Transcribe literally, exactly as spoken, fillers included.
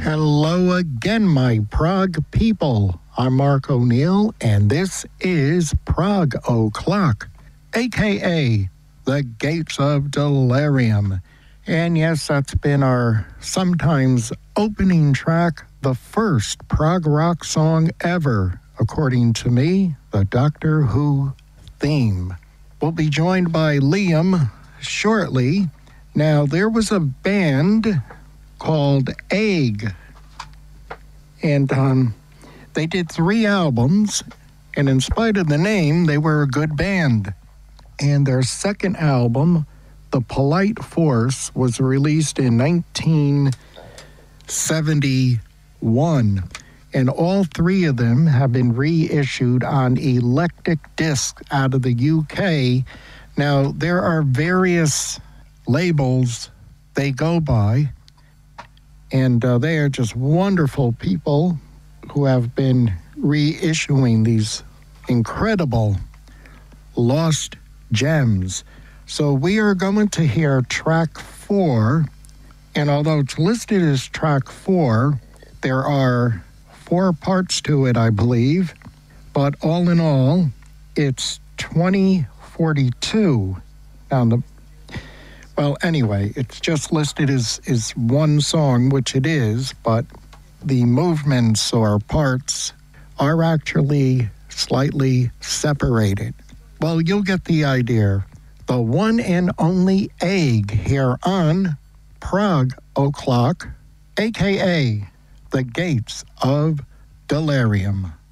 Hello again, my Prague people. I'm Mark O'Neill, and this is Prague O'Clock, a k a the Gates of Delirium. And yes, that's been our sometimes opening track, the first prog rock song ever, according to me, the Doctor Who theme. We'll be joined by Liam shortly. Now, there was a band called Egg, and um, they did three albums, and in spite of the name, they were a good band. And their second album, The Polite Force, was released in nineteen seventy-one, and all three of them have been reissued on Electric Disc out of the U K. Now, there are various labels they go by, and uh, they are just wonderful people who have been reissuing these incredible lost gems. So we are going to hear track four, and although it's listed as track four, there are four parts to it, I believe, but all in all, it's twenty forty-two. Now, the Well, anyway, it's just listed as, as one song, which it is, but the movements or parts are actually slightly separated. Well, you'll get the idea. The one and only Egg here on Prague O'Clock, a k a the Gates of Delirium.